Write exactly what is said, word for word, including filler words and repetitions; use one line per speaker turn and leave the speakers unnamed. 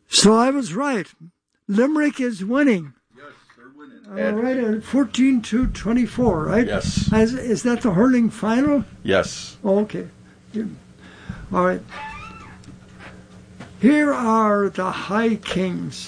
So I was right. Limerick is winning.
Yes, they're winning.
All
And-
right, at fourteen to twenty-four, right?
Yes.
Is, is that the hurling final?
Yes.
Oh, okay. All right. Here are the High Kings.